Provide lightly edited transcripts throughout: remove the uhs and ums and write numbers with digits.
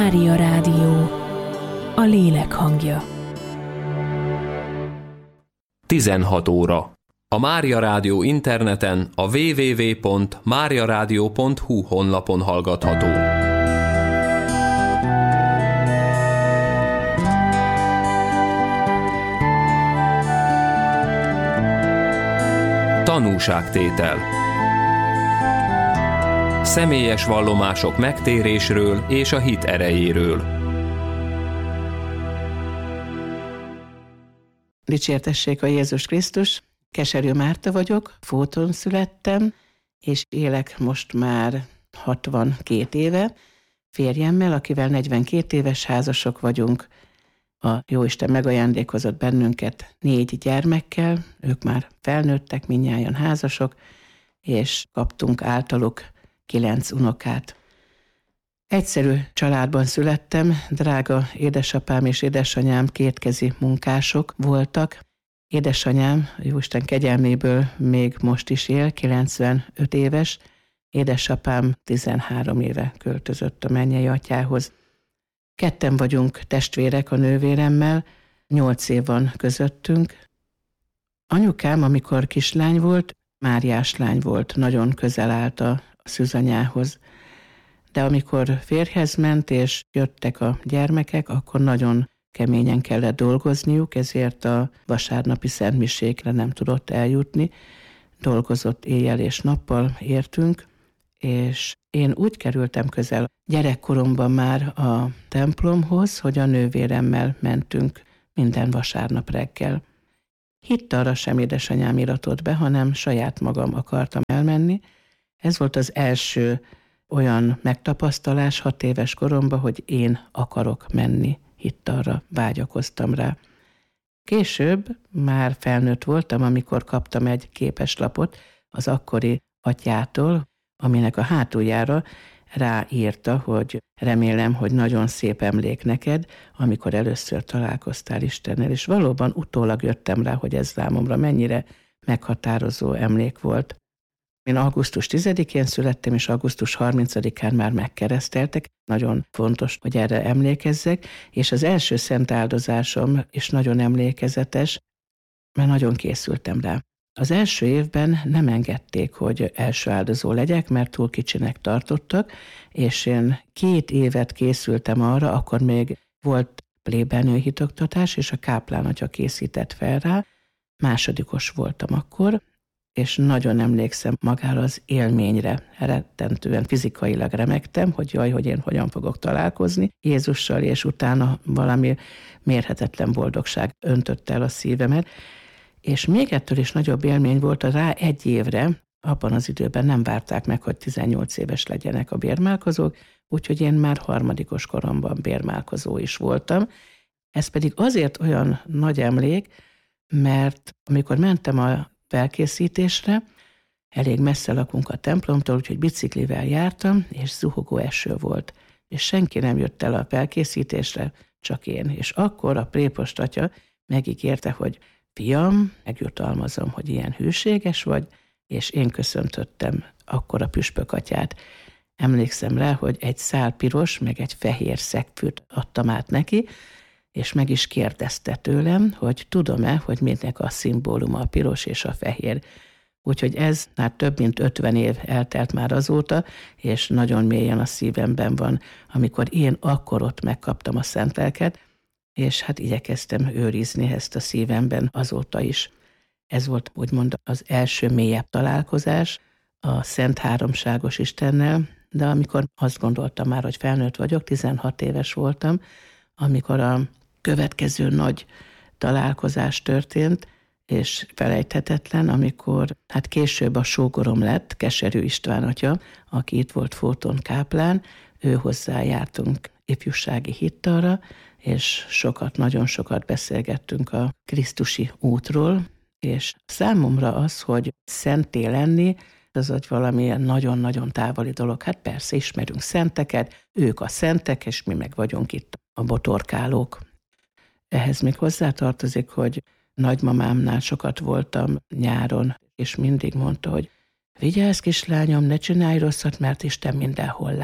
Mária Rádió, a lélek hangja. 16 óra. A Mária Rádió interneten a www.mariaradio.hu honlapon hallgatható. Tanúságtétel. Személyes vallomások megtérésről és a hit erejéről. Dicsértessék a Jézus Krisztus! Keserű Márta vagyok, Fóton születtem, és élek most már 62 éve. Férjemmel, akivel 42 éves házasok vagyunk, a Jóisten megajándékozott bennünket 4 gyermekkel, ők már felnőttek, mindnyájan házasok, és kaptunk általuk 9 unokát. Egyszerű családban születtem, drága édesapám és édesanyám kétkezi munkások voltak. Édesanyám, Jóisten kegyelméből még most is él, 95 éves, édesapám 13 éve költözött a mennyei atyához. Ketten vagyunk testvérek a nővéremmel, 8 év van közöttünk. Anyukám, amikor kislány volt, Máriás lány volt, nagyon közel állt a szűzanyához. De amikor férjhez ment, és jöttek a gyermekek, akkor nagyon keményen kellett dolgozniuk, ezért a vasárnapi szentmisékre nem tudott eljutni. Dolgozott éjjel és nappal értünk, és én úgy kerültem közel gyerekkoromban már a templomhoz, hogy a nővéremmel mentünk minden vasárnap reggel. Hittalra sem édesanyám iratott be, hanem saját magam akartam elmenni. Ez volt az első olyan megtapasztalás 6 éves koromban, hogy én akarok menni, hittalra vágyakoztam rá. Később már felnőtt voltam, amikor kaptam egy képeslapot az akkori atyától, aminek a hátuljára ráírta, hogy remélem, hogy nagyon szép emlék neked, amikor először találkoztál Istennel, és valóban utólag jöttem rá, hogy ez számomra mennyire meghatározó emlék volt. Én augusztus 10-én születtem, és augusztus 30-án már megkereszteltek. Nagyon fontos, hogy erre emlékezzek, és az első szent áldozásom is nagyon emlékezetes, mert nagyon készültem rá. Az első évben nem engedték, hogy első áldozó legyek, mert túl kicsinek tartottak, és én 2 évet készültem arra, akkor még volt plébelnő hitoktatás, és a káplán atya készített fel rá. Másodikos voltam akkor, és nagyon emlékszem magára az élményre, rettentően fizikailag remegtem, hogy jaj, hogy én hogyan fogok találkozni Jézussal, és utána valami mérhetetlen boldogság öntötte el a szívemet. És még ettől is nagyobb élmény volt, rá 1 évre, abban az időben nem várták meg, hogy 18 éves legyenek a bérmálkozók, úgyhogy én már 3. koromban bérmálkozó is voltam. Ez pedig azért olyan nagy emlék, mert amikor mentem a felkészítésre, elég messze lakunk a templomtól, úgyhogy biciklivel jártam, és zuhogó eső volt. És senki nem jött el a felkészítésre, csak én. És akkor a prépost atya megígérte, hogy fiam, megjutalmazom, hogy ilyen hűséges vagy, és én köszöntöttem akkor a püspök atyát. Emlékszem rá, hogy egy szál piros, meg egy fehér szegfűt adtam át neki, és meg is kérdezte tőlem, hogy tudom-e, hogy mindnek a szimbóluma a piros és a fehér. Úgyhogy ez már több mint 50 év eltelt már azóta, és nagyon mélyen a szívemben van, amikor én akkor ott megkaptam a szent lelket, és hát igyekeztem őrizni ezt a szívemben azóta is. Ez volt úgymond az első mélyebb találkozás a Szent Háromságos Istennel, de amikor azt gondoltam már, hogy felnőtt vagyok, 16 éves voltam, amikor a következő nagy találkozás történt, és felejthetetlen, amikor hát később a sógorom lett, Keserű István atya, aki itt volt Fóton káplán, ő hozzájártunk ifjúsági hittalra, és nagyon sokat beszélgettünk a krisztusi útról, és számomra az, hogy szenté lenni, az egy valamilyen nagyon-nagyon távoli dolog. Hát persze ismerünk szenteket, ők a szentek, és mi meg vagyunk itt a botorkálók. Ehhez még hozzátartozik, hogy nagymamámnál sokat voltam nyáron, és mindig mondta, hogy vigyázz kislányom, ne csinálj rosszat, mert Isten mindenhol lát.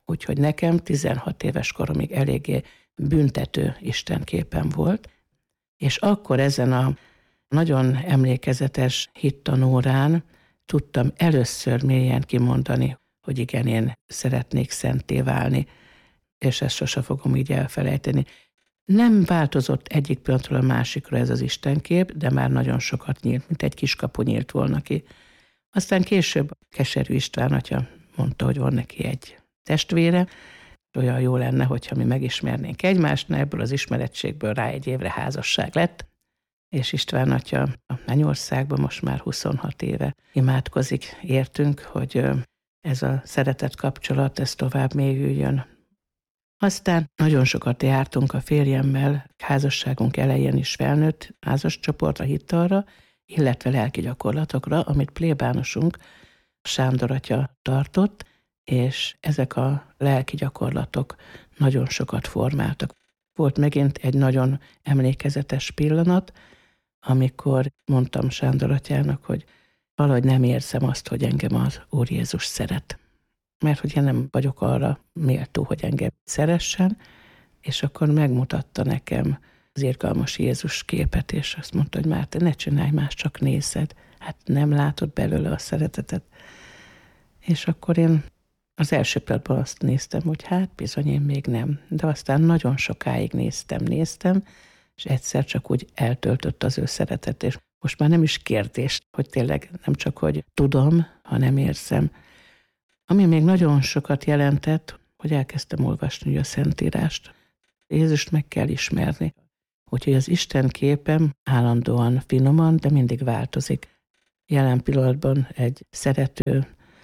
Úgyhogy nekem 16 éves koromig eléggé büntető istenképem volt, és akkor ezen a nagyon emlékezetes hittanórán tudtam először mélyen kimondani, hogy igen, én szeretnék szentté válni, és ezt sose fogom így elfelejteni. Nem változott egyik pillanatról a másikra ez az istenkép, de már nagyon sokat nyílt, mint egy kiskapu nyílt volna ki. Aztán később Keserű István atya mondta, hogy van neki egy testvére, olyan jó lenne, hogyha mi megismernénk egymást, ebből az ismerettségből rá egy évre házasság lett, és István atya a Mennyországban most már 26 éve imádkozik értünk, hogy ez a szeretett kapcsolat, ez tovább mélyüljön. Aztán nagyon sokat jártunk a férjemmel, házasságunk elején is felnőtt házascsoportra, hittalra, illetve lelki gyakorlatokra, amit plébánosunk Sándor atya tartott, és ezek a lelki gyakorlatok nagyon sokat formáltak. Volt megint egy nagyon emlékezetes pillanat, amikor mondtam Sándor atyának, hogy valahogy nem érzem azt, hogy engem az Úr Jézus szeret. Mert hogy én nem vagyok arra méltó, hogy engem szeressen, és akkor megmutatta nekem az irgalmas Jézus képet, és azt mondta, hogy Márte, ne csinálj más, csak nézed. Hát nem látod belőle a szeretetet. És akkor én az első pillanatban azt néztem, hogy hát bizony én még nem. De aztán nagyon sokáig néztem, és egyszer csak úgy eltöltött az ő szeretet, és most már nem is kérdés, hogy tényleg nem csak, hogy tudom, hanem érzem. Ami még nagyon sokat jelentett, hogy elkezdtem olvasni a Szentírást. Jézust meg kell ismerni. Úgyhogy az Isten képem állandóan finoman, de mindig változik. Jelen pillanatban egy szerető,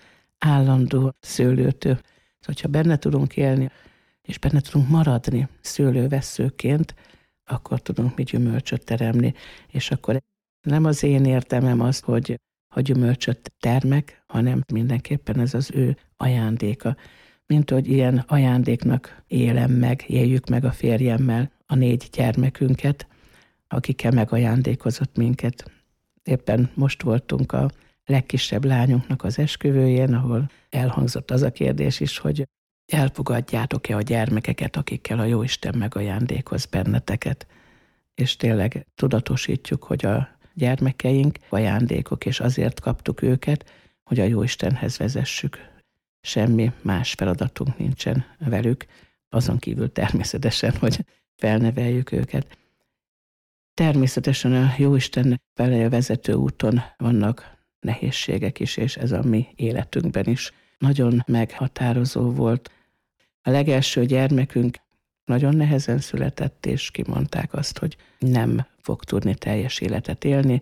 állandó szőlőtő. Hogyha benne tudunk élni, és benne tudunk maradni szőlővesszőként, akkor tudunk mi gyümölcsöt teremni. És akkor nem az én értelmem az, hogy a gyümölcsöt termek, hanem mindenképpen ez az ő ajándéka. Mint hogy ilyen ajándéknak éljük meg a férjemmel a 4 gyermekünket, akikkel megajándékozott minket. Éppen most voltunk a legkisebb lányunknak az esküvőjén, ahol elhangzott az a kérdés is, hogy elfogadjátok-e a gyermekeket, akikkel a Jóisten megajándékoz benneteket. És tényleg tudatosítjuk, hogy a gyermekeink ajándékok, és azért kaptuk őket, hogy a Jóistenhez vezessük. Semmi más feladatunk nincsen velük, azon kívül természetesen, hogy felneveljük őket. Természetesen a Jóisten felé vezető úton vannak nehézségek is, és ez a mi életünkben is nagyon meghatározó volt. A legelső gyermekünk nagyon nehezen született, és kimondták azt, hogy nem fog tudni teljes életet élni,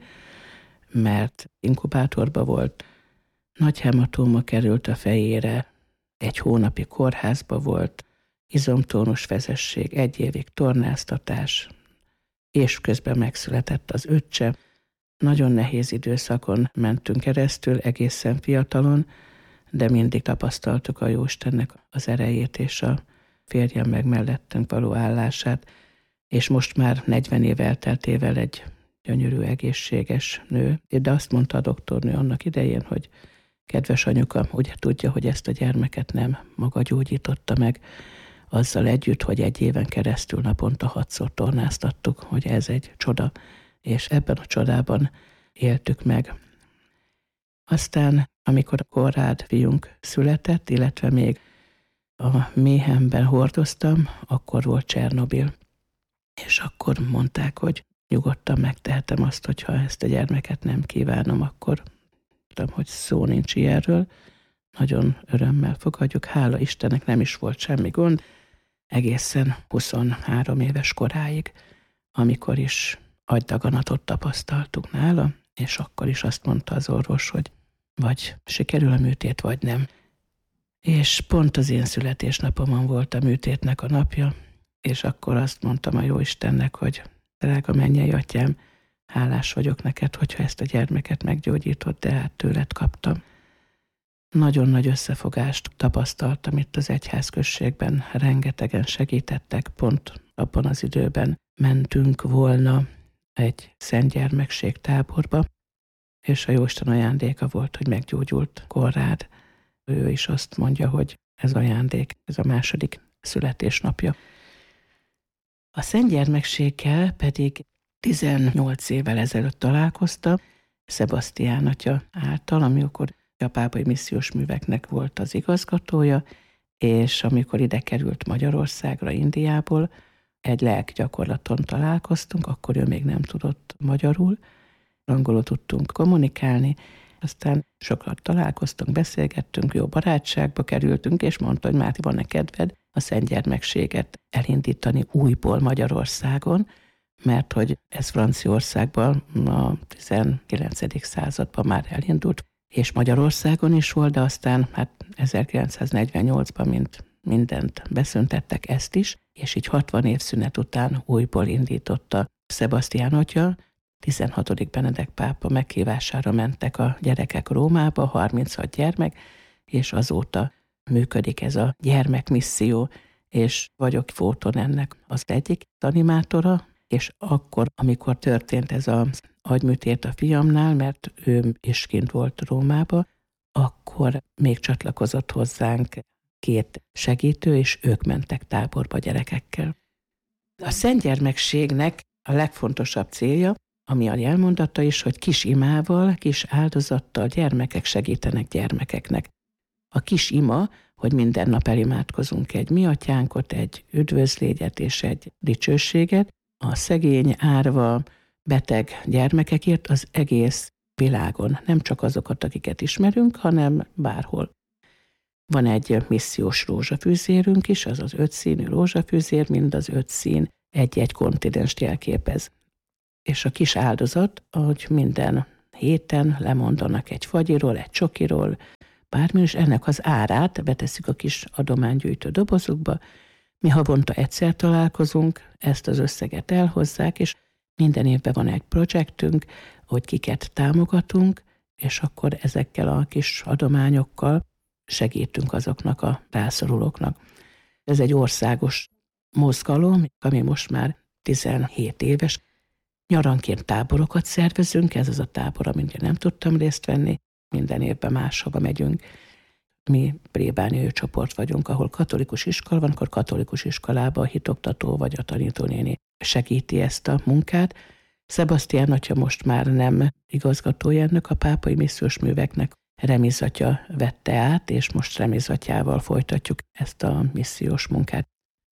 mert inkubátorba volt, nagy hematóma került a fejére, 1 hónapig kórházba volt, izomtónus fezesség, 1 évig tornáztatás, és közben megszületett az öccse. Nagyon nehéz időszakon mentünk keresztül, egészen fiatalon, de mindig tapasztaltuk a Jóistennek az erejét és a férjem meg mellettünk való állását, és most már 40 év elteltével egy gyönyörű, egészséges nő. De azt mondta a doktornő annak idején, hogy kedves anyuka, ugye tudja, hogy ezt a gyermeket nem maga gyógyította meg, azzal együtt, hogy 1 éven keresztül naponta 6-szor tornáztattuk, hogy ez egy csoda, és ebben a csodában éltük meg. Aztán, amikor a Konrád fiunk született, illetve még a méhemben hordoztam, akkor volt Csernobil. És akkor mondták, hogy nyugodtan megtehetem azt, hogyha ezt a gyermeket nem kívánom, akkor tudom, hogy szó nincs ilyenről. Nagyon örömmel fogadjuk, hála Istennek nem is volt semmi gond, egészen 23 éves koráig, amikor is agydaganatot tapasztaltuk nála, és akkor is azt mondta az orvos, hogy vagy sikerül a műtét, vagy nem. És pont az én születésnapomon volt a műtétnek a napja, és akkor azt mondtam a Jóistennek, hogy drága mennyei atyám, hálás vagyok neked, hogyha ezt a gyermeket meggyógyítod, de hát tőled kaptam. Nagyon nagy összefogást tapasztaltam itt az egyházközségben, rengetegen segítettek, pont abban az időben mentünk volna egy szentgyermekség táborba, és a Jóisten ajándéka volt, hogy meggyógyult Konrád. Ő is azt mondja, hogy ez ajándék, ez a második születésnapja. A szentgyermekséggel pedig 18 évvel ezelőtt találkoztam, Sebastián atya által, amikor a pápai missziós műveknek volt az igazgatója, és amikor ide került Magyarországra, Indiából, egy lelkgyakorlaton találkoztunk, akkor ő még nem tudott magyarul, angolul tudtunk kommunikálni, aztán sokat találkoztunk, beszélgettünk, jó barátságba kerültünk, és mondta, hogy Máté, van-e kedved a szentgyermekséget elindítani újból Magyarországon, mert hogy ez Franciaországban a 19. században már elindult, és Magyarországon is volt, de aztán 1948-ban mindent beszüntettek, ezt is, és így 60 év szünet után újból indította Sebastián atya. 16. Benedek pápa meghívására mentek a gyerekek Rómába, 36 gyermek, és azóta működik ez a gyermekmisszió, és vagyok Fóton ennek az egyik animátora, és akkor, amikor történt ez az agyműtét a fiamnál, mert ő is kint volt Rómába, akkor még csatlakozott hozzánk 2 segítő, és ők mentek táborba gyerekekkel. A szentgyermekségnek a legfontosabb célja, ami a jelmondata is, hogy kis imával, kis áldozattal gyermekek segítenek gyermekeknek. A kis ima, hogy minden nap elimádkozunk egy mi atyánkot, egy üdvözlégyet és egy dicsőséget, a szegény, árva, beteg gyermekekért az egész világon, nem csak azokat, akiket ismerünk, hanem bárhol. Van egy missziós rózsafűzérünk is, az az 5 színű rózsafűzér, mind az 5 szín egy-egy kontinenst jelképez. És a kis áldozat, hogy minden héten lemondanak egy fagyiról, egy csokiról, bármi, és ennek az árát betesszük a kis adománygyűjtő dobozukba. Mi havonta egyszer találkozunk, ezt az összeget elhozzák, és minden évben van egy projektünk, hogy kiket támogatunk, és akkor ezekkel a kis adományokkal segítünk azoknak a rászorulóknak. Ez egy országos mozgalom, ami most már 17 éves. Nyaranként táborokat szervezünk, ez az a tábor, amin nem tudtam részt venni, minden évben máshova megyünk. Mi plébániai csoport vagyunk, ahol katolikus iskola van, akkor katolikus iskolában a hitoktató vagy a tanítónéni segíti ezt a munkát. Sebastián atya most már nem igazgatója ennek a pápai missziós műveknek, Remiz atya vette át, és most Remiz atyával folytatjuk ezt a missziós munkát.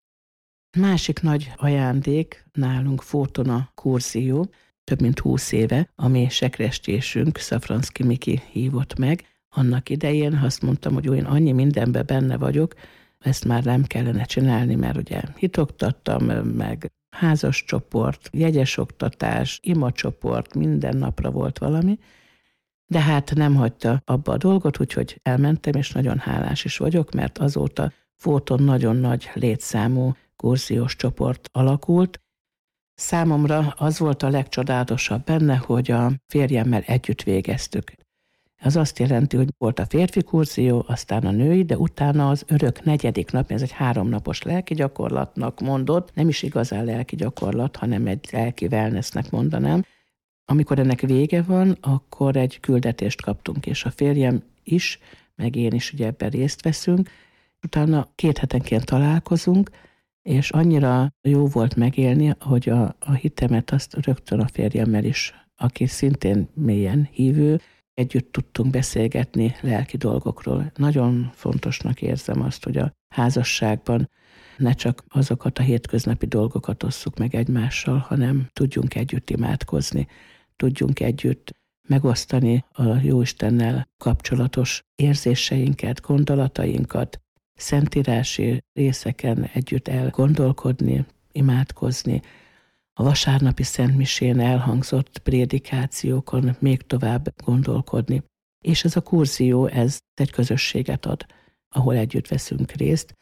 Másik nagy ajándék nálunk Fóton a kurzió, több mint 20 éve, ami sekrestésünk, Szafranszky Miki hívott meg. Annak idején azt mondtam, hogy én annyi mindenben benne vagyok, ezt már nem kellene csinálni, mert ugye hitoktattam, meg házas csoport, jegyes oktatás, imacsoport, minden napra volt valami, de hát nem hagyta abba a dolgot, úgyhogy elmentem, és nagyon hálás is vagyok, mert azóta Fóton nagyon nagy létszámú kurziós csoport alakult. Számomra az volt a legcsodálatosabb benne, hogy a férjemmel együtt végeztük. Ez azt jelenti, hogy volt a férfi kurzió, aztán a női, de utána az örök 4. nap, ez egy 3 napos lelki gyakorlatnak mondott, nem is igazán lelki gyakorlat, hanem egy lelki wellnessnek mondanám. Amikor ennek vége van, akkor egy küldetést kaptunk, és a férjem is, meg én is ugye ebben részt veszünk. Utána 2 hetenként találkozunk, és annyira jó volt megélni, hogy a hitemet azt rögtön a férjemmel is, aki szintén mélyen hívő, együtt tudtunk beszélgetni lelki dolgokról. Nagyon fontosnak érzem azt, hogy a házasságban ne csak azokat a hétköznapi dolgokat osszuk meg egymással, hanem tudjunk együtt imádkozni, tudjunk együtt megosztani a Jóistennel kapcsolatos érzéseinket, gondolatainkat, szentírási részeken együtt elgondolkodni, imádkozni, a vasárnapi szentmisén elhangzott prédikációkon még tovább gondolkodni. És ez a kurzió, ez egy közösséget ad, ahol együtt veszünk részt.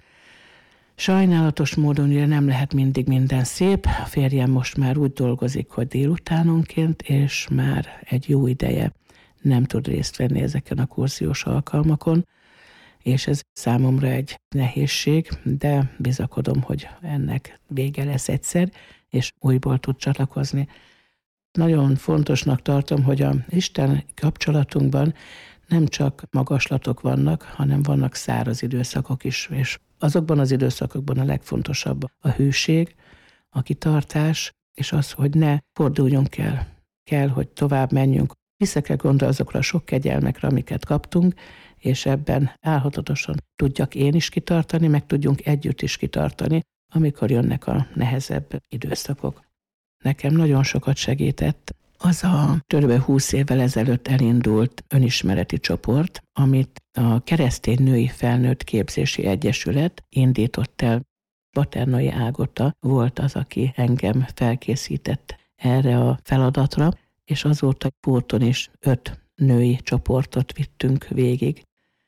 Sajnálatos módon ugye nem lehet mindig minden szép. A férjem most már úgy dolgozik, hogy délutánonként, és már egy jó ideje nem tud részt venni ezeken a kurziós alkalmakon, és ez számomra egy nehézség, de bizakodom, hogy ennek vége lesz egyszer, és újból tud csatlakozni. Nagyon fontosnak tartom, hogy a Isten kapcsolatunkban nem csak magaslatok vannak, hanem vannak száraz időszakok is, és azokban az időszakokban a legfontosabb a hűség, a kitartás, és az, hogy ne forduljunk el. Kell, hogy tovább menjünk. Vissza kell gondolni azokra a sok kegyelmekre, amiket kaptunk, és ebben álhatatosan tudjak én is kitartani, meg tudjunk együtt is kitartani, amikor jönnek a nehezebb időszakok. Nekem nagyon sokat segített az a kb. 20 évvel ezelőtt elindult önismereti csoport, amit a Keresztény Női Felnőtt Képzési Egyesület indított el. Baternai Ágota volt az, aki engem felkészített erre a feladatra, és azóta Fóton is 5 női csoportot vittünk végig.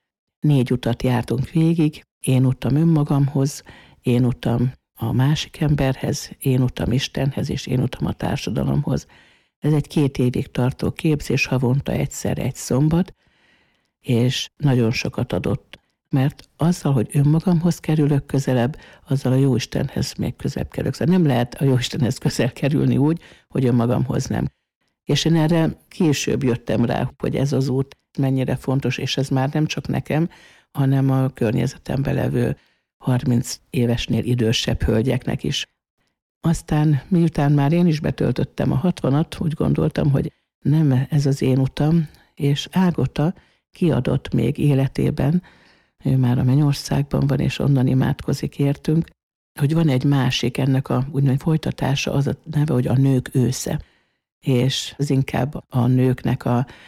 4 utat jártunk végig, én utam önmagamhoz, én utam a másik emberhez, én utam Istenhez, és én utam a társadalomhoz. Ez egy 2 évig tartó képzés, havonta egyszer egy szombat, és nagyon sokat adott. Mert azzal, hogy önmagamhoz kerülök közelebb, azzal a Jóistenhez még közelebb kerülök. Szóval nem lehet a Jóistenhez közel kerülni úgy, hogy önmagamhoz nem. És én erre később jöttem rá, hogy ez az út mennyire fontos, és ez már nem csak nekem, hanem a környezetemben levő 30 évesnél idősebb hölgyeknek is. Aztán miután már én is betöltöttem a 60-at, úgy gondoltam, hogy nem ez az én utam, és Ágota kiadott még életében, ő már a Mennyországban van, és onnan imádkozik értünk, hogy van egy másik, ennek a úgynevezett folytatása, az a neve, hogy a nők ősze. És az inkább a nőknek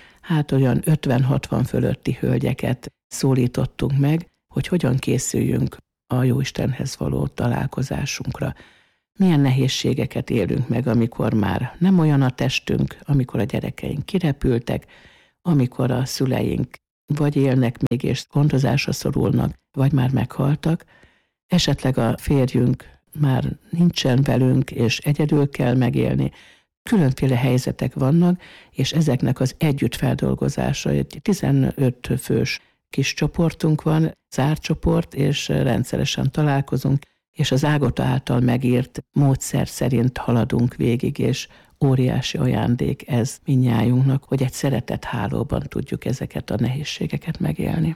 olyan 50-60 fölötti hölgyeket szólítottunk meg, hogy hogyan készüljünk a Jóistenhez való találkozásunkra. Milyen nehézségeket élünk meg, amikor már nem olyan a testünk, amikor a gyerekeink kirepültek, amikor a szüleink vagy élnek még és gondozásra szorulnak, vagy már meghaltak, esetleg a férjünk már nincsen velünk, és egyedül kell megélni. Különféle helyzetek vannak, és ezeknek az együttfeldolgozása, egy 15 fős kis csoportunk van, zárt csoport, és rendszeresen találkozunk, és az Ágota által megírt módszer szerint haladunk végig, és óriási ajándék ez mindnyájunknak, hogy egy szeretett hálóban tudjuk ezeket a nehézségeket megélni.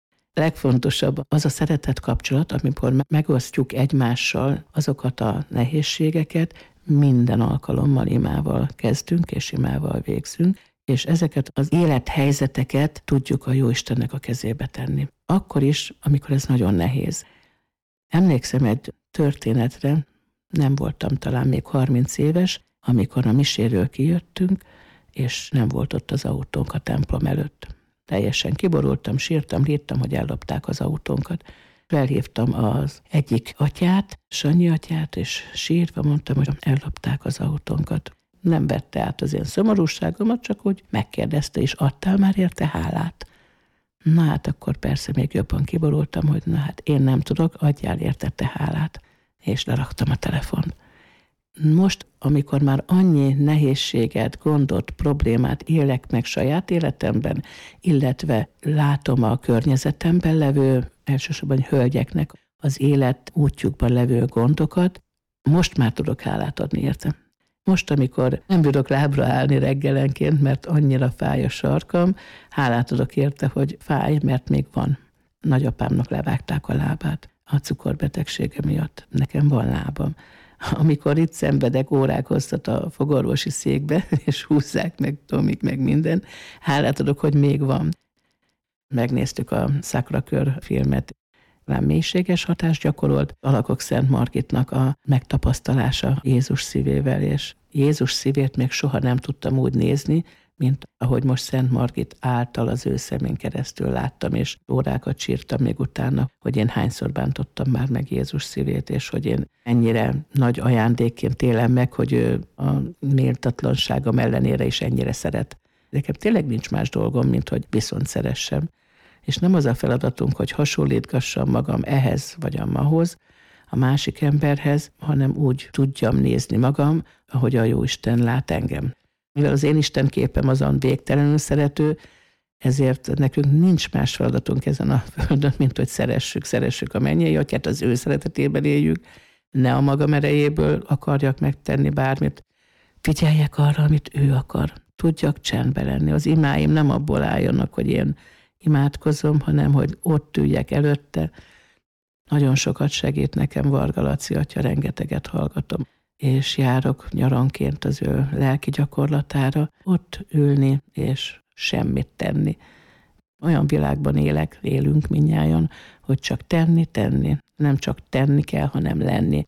A legfontosabb az a szeretett kapcsolat, amikor megosztjuk egymással azokat a nehézségeket, minden alkalommal imával kezdünk, és imával végzünk, és ezeket az élethelyzeteket tudjuk a Jóistennek a kezébe tenni. Akkor is, amikor ez nagyon nehéz. Emlékszem egy történetre, nem voltam talán még 30 éves, amikor a miséről kijöttünk, és nem volt ott az autónk a templom előtt. Teljesen kiborultam, sírtam, írtam, hogy ellopták az autónkat. Felhívtam az egyik atyát, Sanyi atyát, és sírva mondtam, hogy ellopták az autónkat. Nem vette át az én szomorúságomat, csak úgy megkérdezte, és adtál már érte hálát? Na hát akkor persze még jobban kiborultam, hogy na hát én nem tudok, adjál érte te hálát. És leraktam a telefont. Most, amikor már annyi nehézséget, gondot, problémát élek meg saját életemben, illetve látom a környezetemben levő, elsősorban hölgyeknek az élet útjukban levő gondokat, most már tudok hálát adni érte. Most, amikor nem tudok lábra állni reggelenként, mert annyira fáj a sarkam, hálát adok érte, hogy fáj, mert még van. Nagyapámnak levágták a lábát a cukorbetegsége miatt. Nekem van lábam. Amikor itt szenvedek, órák hosszat a fogorvosi székbe, és húzzák meg, Tomik, meg minden, hálát adok, hogy még van. Megnéztük a Sacré-Cœur filmet, rám mélységes hatást gyakorolt Alakok Szent Margitnak a megtapasztalása Jézus szívével, és Jézus szívét még soha nem tudtam úgy nézni, mint ahogy most Szent Margit által az ő szemén keresztül láttam, és órákat sírtam még utána, hogy én hányszor bántottam már meg Jézus szívét, és hogy én ennyire nagy ajándékként élem meg, hogy ő a méltatlanságom ellenére is ennyire szeret. Nekem tényleg nincs más dolgom, mint hogy viszont szeressem. És nem az a feladatunk, hogy hasonlítgassam magam ehhez vagy ammahoz, a másik emberhez, hanem úgy tudjam nézni magam, ahogy a Jóisten lát engem. Mivel az én Isten képem azon végtelenül szerető, ezért nekünk nincs más feladatunk ezen a földön, mint hogy szeressük a mennyei atyát, az ő szeretetében éljük, ne a magam erejéből akarjak megtenni bármit. Figyeljek arra, amit ő akar. tudjak csendben lenni. Az imáim nem abból álljanak, hogy én imádkozom, hanem hogy ott üljek előtte. Nagyon sokat segít nekem Varga Laci atya, rengeteget hallgatom, és járok nyaranként az ő lelki gyakorlatára, ott ülni és semmit tenni. Olyan világban élünk mindnyájan, hogy csak tenni, nem csak tenni kell, hanem lenni.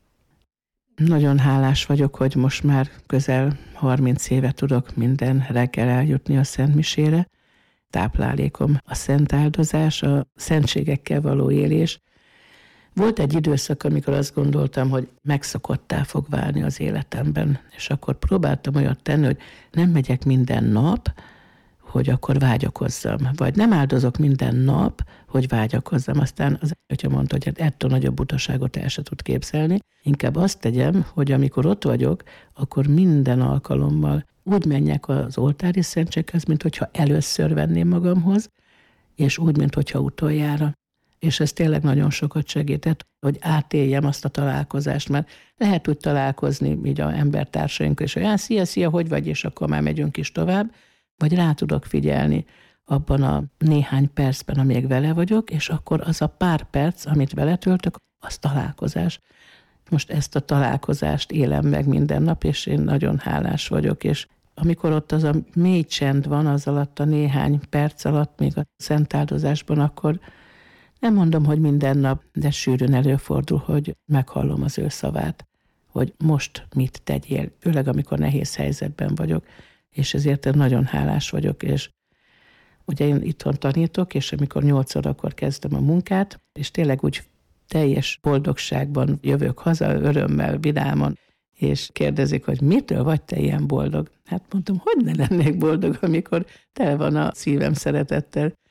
Nagyon hálás vagyok, hogy most már közel 30 éve tudok minden reggel eljutni a szentmisére. Táplálékom a szent áldozás, a szentségekkel való élés. Volt egy időszak, amikor azt gondoltam, hogy megszokottá fog válni az életemben, és akkor próbáltam olyat tenni, hogy nem megyek minden nap, hogy akkor vágyakozzam, vagy nem áldozok minden nap, hogy vágyakozzam. Aztán az atya mondta, hogy ettől nagyobb butaságot el se tud képzelni. Inkább azt tegyem, hogy amikor ott vagyok, akkor minden alkalommal úgy menjek az oltári szentséghez, mint hogyha először venném magamhoz, és úgy, mint hogyha utoljára. És ez tényleg nagyon sokat segített, hogy átéljem azt a találkozást, mert lehet úgy találkozni így az embertársainkkal, és hogy szia, hogy vagy, és akkor már megyünk is tovább, vagy rá tudok figyelni abban a néhány percben, amíg vele vagyok, és akkor az a pár perc, amit vele töltök, az találkozás. Most ezt a találkozást élem meg minden nap, és én nagyon hálás vagyok, és amikor ott az a mély csend van, az alatt a néhány perc alatt, még a szentáldozásban, akkor nem mondom, hogy minden nap, de sűrűn előfordul, hogy meghallom az ő szavát, hogy most mit tegyél, főleg amikor nehéz helyzetben vagyok, és ezért én nagyon hálás vagyok, és ugye én itthon tanítok, és amikor 8 órakor kezdem a munkát, és tényleg úgy teljes boldogságban jövök haza, örömmel, vidáman, és kérdezik, hogy mitől vagy te ilyen boldog? Hát mondtam, hogy ne lennék boldog, amikor tele van a szívem szeretettel.